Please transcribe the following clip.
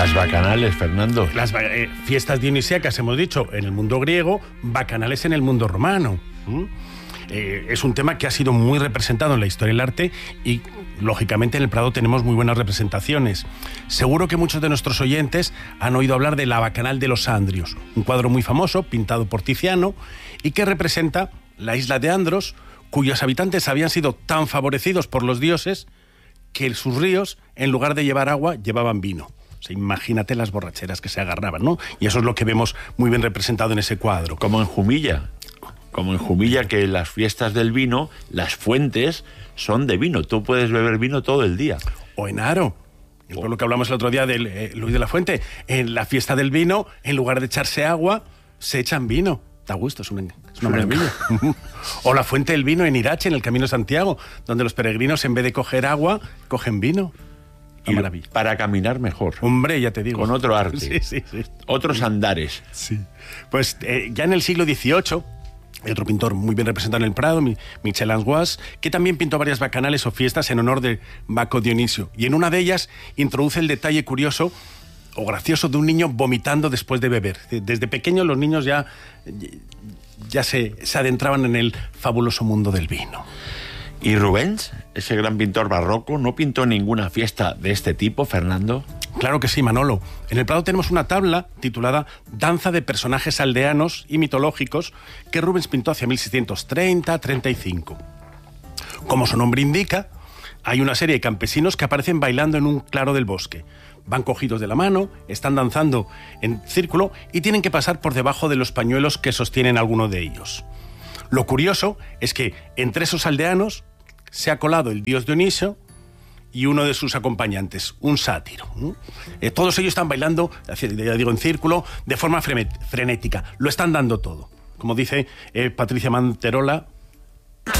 Las bacanales, Fernando. Las fiestas dionisíacas, hemos dicho, en el mundo griego, bacanales en el mundo romano. Es un tema que ha sido muy representado en la historia del arte y, lógicamente, en el Prado tenemos muy buenas representaciones. Seguro que muchos de nuestros oyentes han oído hablar de la Bacanal de los Andrios, un cuadro muy famoso, pintado por Tiziano, y que representa la isla de Andros, cuyos habitantes habían sido tan favorecidos por los dioses que sus ríos, en lugar de llevar agua, llevaban vino. O sea, imagínate las borracheras que se agarraban, ¿no? Y eso es lo que vemos muy bien representado en ese cuadro. Como en Jumilla, que en las fiestas del vino, las fuentes son de vino. Tú puedes beber vino todo el día. O en Aro, por lo que hablamos el otro día de Luis de la Fuente. En la fiesta del vino, en lugar de echarse agua, se echan vino. Da gusto, es una maravilla. O la fuente del vino en Irache, en el Camino de Santiago, donde los peregrinos, en vez de coger agua, cogen vino. Y maravilla. Para caminar mejor. Hombre, ya te digo. Con otro arte. Sí. Otros andares. Sí. Pues ya en el siglo XVIII, hay otro pintor muy bien representado en el Prado, Michel Anglois, que también pintó varias bacanales o fiestas en honor de Baco Dionisio. Y en una de ellas introduce el detalle curioso o gracioso de un niño vomitando después de beber. Desde pequeños los niños ya se adentraban en el fabuloso mundo del vino. ¿Y Rubens, ese gran pintor barroco, no pintó ninguna fiesta de este tipo, Fernando? Claro que sí, Manolo. En el Prado tenemos una tabla titulada Danza de personajes aldeanos y mitológicos que Rubens pintó hacia 1630-35. Como su nombre indica, hay una serie de campesinos que aparecen bailando en un claro del bosque. Van cogidos de la mano, están danzando en círculo y tienen que pasar por debajo de los pañuelos que sostienen alguno de ellos. Lo curioso es que entre esos aldeanos se ha colado el dios Dionisio y uno de sus acompañantes, un sátiro. Todos ellos están bailando, ya digo, en círculo, de forma frenética. Lo están dando todo. Como dice Patricia Manterola,